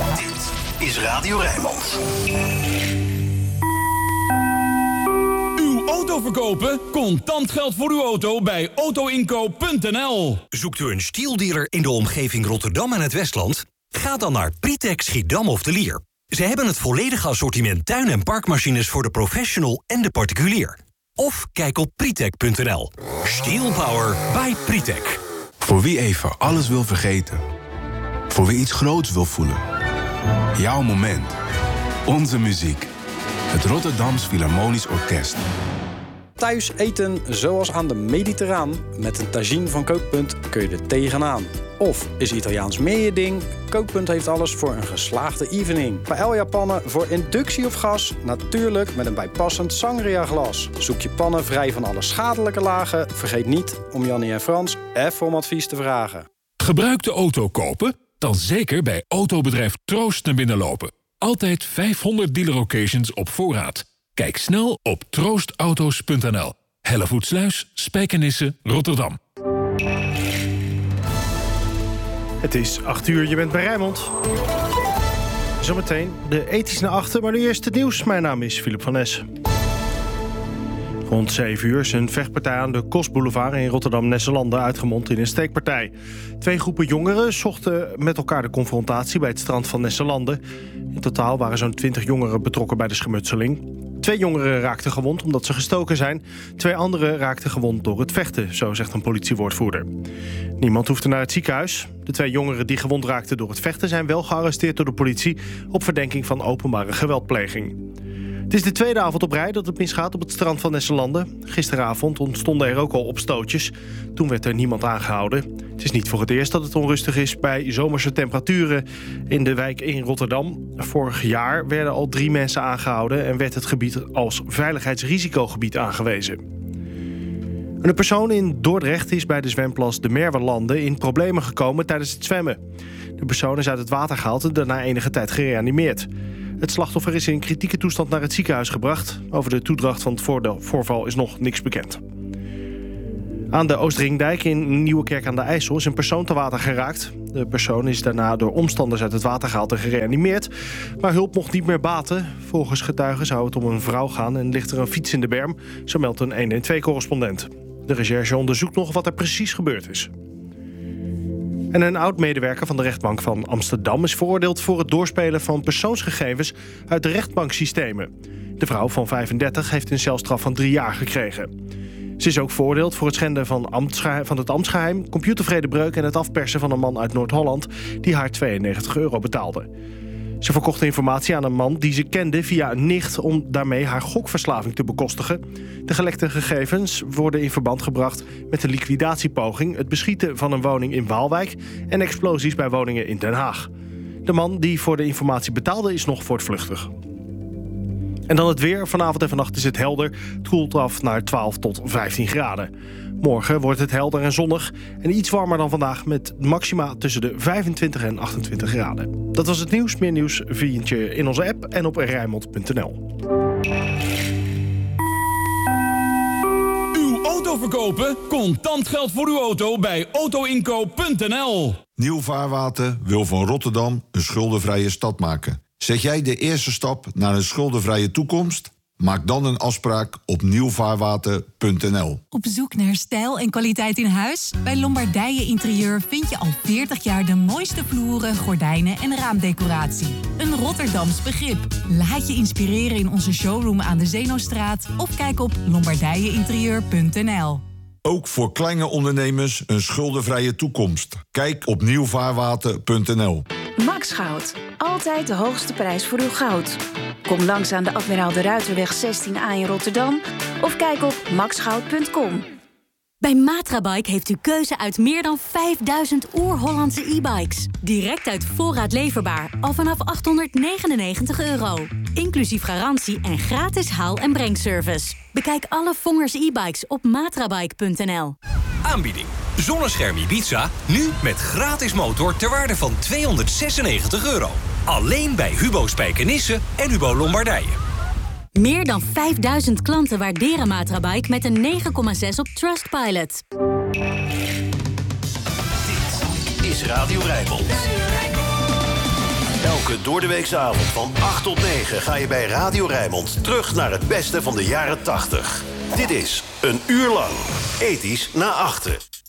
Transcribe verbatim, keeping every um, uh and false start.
Dit is Radio Rijnmond. Uw auto verkopen? Contant geld voor uw auto bij autoinkoop punt n l. Zoekt u een stieldealer in de omgeving Rotterdam en het Westland? Ga dan naar Pritek Schiedam of de Lier. Ze hebben het volledige assortiment tuin- en parkmachines voor de professional en de particulier. Of kijk op pritek punt n l. Steel Power by Pritek. Voor wie even alles wil vergeten. Voor wie iets groots wil voelen. Jouw moment. Onze muziek. Het Rotterdams Philharmonisch Orkest. Thuis eten zoals aan de Mediterraan. Met een tagine van Kookpunt kun je er tegenaan. Of is Italiaans meer je ding? Kookpunt heeft alles voor een geslaagde evening. Paella-pannen voor inductie of gas? Natuurlijk met een bijpassend sangria-glas. Zoek je pannen vrij van alle schadelijke lagen? Vergeet niet om Jannie en Frans even om advies te vragen. Gebruikte auto kopen? Dan zeker bij autobedrijf Troost naar binnen lopen. Altijd vijfhonderd dealer locations op voorraad. Kijk snel op troost auto's punt n l. Hellevoetsluis, Spijkenisse, Rotterdam. Het is acht uur, je bent bij Rijnmond. Zometeen de ethisch naar achter, maar nu eerst het nieuws. Mijn naam is Philip van Nes. Rond zeven uur is een vechtpartij aan de Kostboulevard in Rotterdam-Nesselanden uitgemond in een steekpartij. Twee groepen jongeren zochten met elkaar de confrontatie bij het strand van Nesselanden. In totaal waren zo'n twintig jongeren betrokken bij de schermutseling. Twee jongeren raakten gewond omdat ze gestoken zijn. Twee anderen raakten gewond door het vechten, zo zegt een politiewoordvoerder. Niemand hoefde naar het ziekenhuis. De twee jongeren die gewond raakten door het vechten zijn wel gearresteerd door de politie op verdenking van openbare geweldpleging. Het is de tweede avond op rij dat het misgaat op het strand van Nesselanden. Gisteravond ontstonden er ook al opstootjes. Toen werd er niemand aangehouden. Het is niet voor het eerst dat het onrustig is bij zomerse temperaturen in de wijk in Rotterdam. Vorig jaar werden al drie mensen aangehouden en werd het gebied als veiligheidsrisicogebied aangewezen. Een persoon in Dordrecht is bij de zwemplas de Merwelanden in problemen gekomen tijdens het zwemmen. De persoon is uit het water gehaald en daarna enige tijd gereanimeerd. Het slachtoffer is in kritieke toestand naar het ziekenhuis gebracht. Over de toedracht van het voorval is nog niks bekend. Aan de Oostringdijk in Nieuwekerk aan de IJssel is een persoon te water geraakt. De persoon is daarna door omstanders uit het water gehaald en gereanimeerd. Maar hulp mocht niet meer baten. Volgens getuigen zou het om een vrouw gaan en ligt er een fiets in de berm. Zo meldt een honderdtwaalf-correspondent. De recherche onderzoekt nog wat er precies gebeurd is. En een oud-medewerker van de rechtbank van Amsterdam is veroordeeld voor het doorspelen van persoonsgegevens uit de rechtbanksystemen. De vrouw van vijfendertig heeft een celstraf van drie jaar gekregen. Ze is ook veroordeeld voor het schenden van, ambtsgeheim, van het ambtsgeheim, computervredebreuk en het afpersen van een man uit Noord-Holland die haar tweeënnegentig euro betaalde. Ze verkocht informatie aan een man die ze kende via een nicht om daarmee haar gokverslaving te bekostigen. De gelekte gegevens worden in verband gebracht met een liquidatiepoging, het beschieten van een woning in Waalwijk en explosies bij woningen in Den Haag. De man die voor de informatie betaalde is nog voortvluchtig. En dan het weer. Vanavond en vannacht is het helder. Het koelt af naar twaalf tot vijftien graden. Morgen wordt het helder en zonnig en iets warmer dan vandaag met maxima tussen de vijfentwintig en achtentwintig graden. Dat was het nieuws. Meer nieuws vind je in onze app en op rijnmond punt n l. Uw auto verkopen? Contant geld voor uw auto bij autoinkoop punt n l. Nieuw Vaarwater wil van Rotterdam een schuldenvrije stad maken. Zet jij de eerste stap naar een schuldenvrije toekomst? Maak dan een afspraak op nieuw vaarwater punt n l. Op zoek naar stijl en kwaliteit in huis? Bij Lombardije Interieur vind je al veertig jaar de mooiste vloeren, gordijnen en raamdecoratie. Een Rotterdams begrip. Laat je inspireren in onze showroom aan de Zeenostraat of kijk op lombardije interieur punt n l. Ook voor kleine ondernemers een schuldenvrije toekomst. Kijk op nieuw vaarwater punt n l. Max Goud. Altijd de hoogste prijs voor uw goud. Kom langs aan de Admiraal de Ruiterweg zestien a in Rotterdam of kijk op max goud punt com. Bij Matrabike heeft u keuze uit meer dan vijfduizend oer-Hollandse e-bikes. Direct uit voorraad leverbaar, al vanaf achthonderdnegenennegentig euro. Inclusief garantie en gratis haal- en brengservice. Bekijk alle Vongers e-bikes op matrabike punt n l. Aanbieding. Zonnescherm Ibiza, nu met gratis motor ter waarde van tweehonderdzesennegentig euro. Alleen bij Hubo Spijkenisse en Hubo Lombardije. Meer dan vijfduizend klanten waarderen Matrabike met een negen komma zes op Trustpilot. Dit is Radio Rijnmond. Elke Elke doordeweekse avond van acht tot negen ga je bij Radio Rijnmond terug naar het beste van de jaren tachtig. Dit is een uur lang ethisch na achten.